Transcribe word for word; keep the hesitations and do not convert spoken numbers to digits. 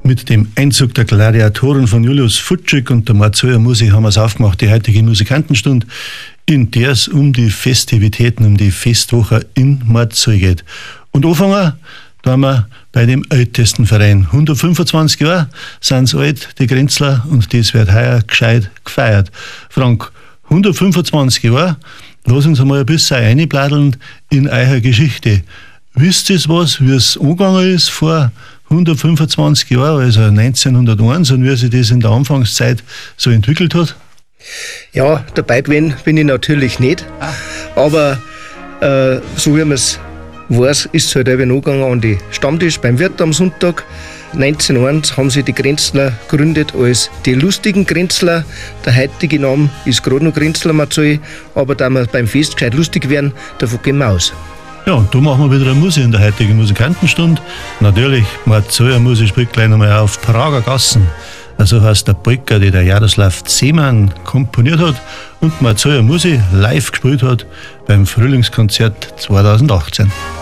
Mit dem Einzug der Gladiatoren von Julius Futschig und der Marzoja Musik haben wir es aufgemacht, die heutige Musikantenstunde, in der es um die Festivitäten, um die Festwoche in Marzoja geht. Und anfangen, da haben wir bei dem ältesten Verein. hundertfünfundzwanzig Jahre sind sie alt, die Grenzler, und das wird heuer gescheit gefeiert. Frank, hundertfünfundzwanzig Jahre, lass uns einmal ein bisschen reinbladdeln in eure Geschichte. Wisst ihr was, wie es angegangen ist vor hundertfünfundzwanzig Jahren, also neunzehnhunderteins, und wie sich das in der Anfangszeit so entwickelt hat? Ja, dabei gewesen bin ich natürlich nicht, ah. aber äh, so wie man es weiß, ist es halt eben angegangen an die Stammtisch beim Wirt am Sonntag. neunzehnhunderteins haben sie die Grenzler gegründet als die lustigen Grenzler. Der heutige Name ist gerade noch Grenzler Marzoja, aber da wir beim Fest gescheit lustig werden, davon gehen wir aus. Ja, und da machen wir wieder eine Musik in der heutigen Musikantenstunde. Natürlich, Marzoja Musik spricht gleich nochmal auf Prager Gassen. Also heißt der Polka, die der Jaroslav Zeman komponiert hat und Marzoja Musik live gespielt hat beim Frühlingskonzert zweitausendachtzehn.